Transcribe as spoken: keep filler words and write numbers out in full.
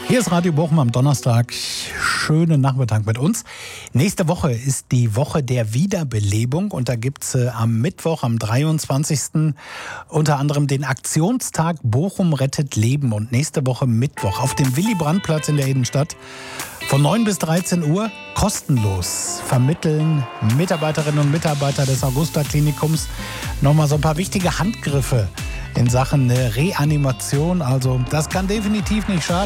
Hier ist Radio Bochum am Donnerstag. Schönen Nachmittag mit uns. Nächste Woche ist die Woche der Wiederbelebung und da gibt es äh, am Mittwoch, am dreiundzwanzigsten unter anderem den Aktionstag Bochum rettet Leben. Und nächste Woche Mittwoch auf dem Willy-Brandt-Platz in der Innenstadt von neun bis dreizehn Uhr kostenlos vermitteln Mitarbeiterinnen und Mitarbeiter des Augusta-Klinikums nochmal so ein paar wichtige Handgriffe in Sachen Reanimation. Also das kann definitiv nicht schaden.